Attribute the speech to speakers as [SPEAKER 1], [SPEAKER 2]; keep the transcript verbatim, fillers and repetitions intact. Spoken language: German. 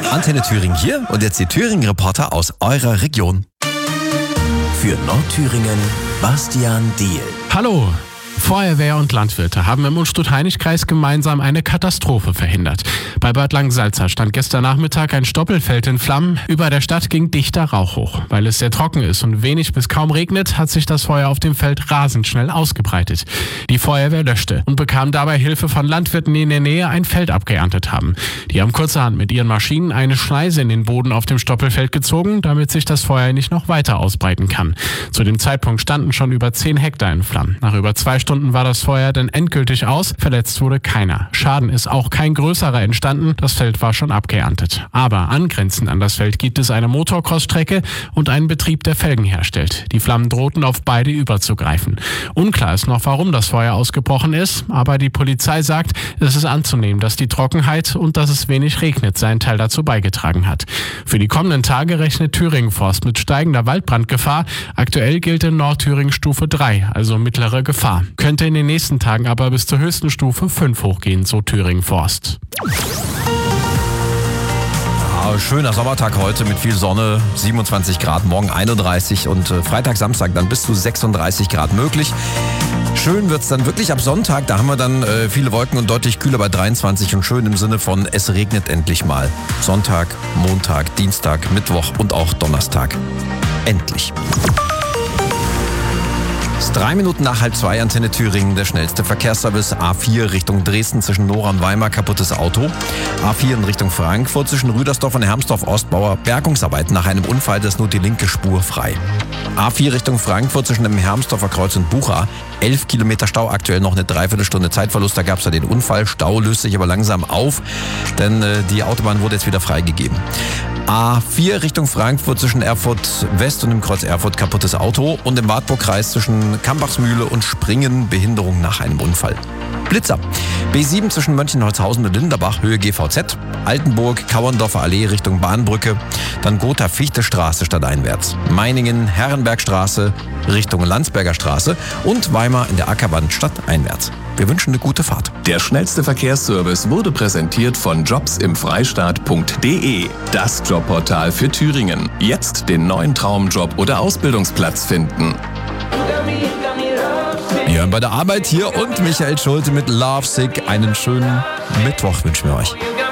[SPEAKER 1] Antenne Thüringen hier und jetzt die Thüringen-Reporter aus eurer Region.
[SPEAKER 2] Für Nordthüringen Bastian Diehl.
[SPEAKER 3] Hallo! Feuerwehr und Landwirte haben im Unstrut-Hainich-Kreis gemeinsam eine Katastrophe verhindert. Bei Bad Langensalza stand gestern Nachmittag ein Stoppelfeld in Flammen. Über der Stadt ging dichter Rauch hoch. Weil es sehr trocken ist und wenig bis kaum regnet, hat sich das Feuer auf dem Feld rasend schnell ausgebreitet. Die Feuerwehr löschte und bekam dabei Hilfe von Landwirten, die in der Nähe ein Feld abgeerntet haben. Die haben kurzerhand mit ihren Maschinen eine Schneise in den Boden auf dem Stoppelfeld gezogen, damit sich das Feuer nicht noch weiter ausbreiten kann. Zu dem Zeitpunkt standen schon über zehn Hektar in Flammen. Nach über zwei Stunden war das Feuer dann endgültig aus, verletzt wurde keiner. Schaden ist auch kein größerer entstanden, das Feld war schon abgeerntet. Aber angrenzend an das Feld gibt es eine Motocross-Strecke und einen Betrieb, der Felgen herstellt. Die Flammen drohten auf beide überzugreifen. Unklar ist noch, warum das Feuer ausgebrochen ist, aber die Polizei sagt, es ist anzunehmen, dass die Trockenheit und dass es wenig regnet seinen Teil dazu beigetragen hat. Für die kommenden Tage rechnet Thüringen Forst mit steigender Waldbrandgefahr. Aktuell gilt in Nordthüringen Stufe drei, also mittlere Gefahr. Könnte in den nächsten Tagen aber bis zur höchsten Stufe fünf hochgehen, so Thüringen Forst.
[SPEAKER 1] Ja, schöner Sommertag heute mit viel Sonne, siebenundzwanzig Grad, morgen einunddreißig und äh, Freitag, Samstag dann bis zu sechsunddreißig Grad möglich. Schön wird's dann wirklich ab Sonntag, da haben wir dann äh, viele Wolken und deutlich kühler bei dreiundzwanzig und schön im Sinne von es regnet endlich mal. Sonntag, Montag, Dienstag, Mittwoch und auch Donnerstag. Endlich. Es ist drei Minuten nach halb zwei, Antenne Thüringen, der schnellste Verkehrsservice. A vier Richtung Dresden zwischen Nora und Weimar, kaputtes Auto. A vier in Richtung Frankfurt zwischen Rüdersdorf und Hermsdorf-Ostbauer, Bergungsarbeiten nach einem Unfall, das nur die linke Spur frei. A vier Richtung Frankfurt zwischen dem Hermsdorfer Kreuz und Bucha, elf Kilometer Stau, aktuell noch eine Dreiviertelstunde Zeitverlust, da gab es ja den Unfall. Stau löst sich aber langsam auf, denn äh, die Autobahn wurde jetzt wieder freigegeben. A vier Richtung Frankfurt zwischen Erfurt West und dem Kreuz Erfurt, kaputtes Auto und im Wartburgkreis zwischen Kambachsmühle und Springen, Behinderung nach einem Unfall. Blitzer. B sieben zwischen Mönchenholzhausen und Linderbach, Höhe G V Z, Altenburg, Kauerndorfer Allee Richtung Bahnbrücke, dann Gotha-Fichte-Straße stadteinwärts, Meiningen, Herrenbergstraße Richtung Landsberger Straße und Weimar in der Ackerwand stadteinwärts. Wir wünschen eine gute Fahrt.
[SPEAKER 2] Der schnellste Verkehrsservice wurde präsentiert von jobs im freistaat punkt de, das Jobportal für Thüringen. Jetzt den neuen Traumjob oder Ausbildungsplatz finden.
[SPEAKER 1] Wir hören bei der Arbeit hier und Michael Schulte mit Love Sick. Einen schönen Mittwoch wünschen wir euch.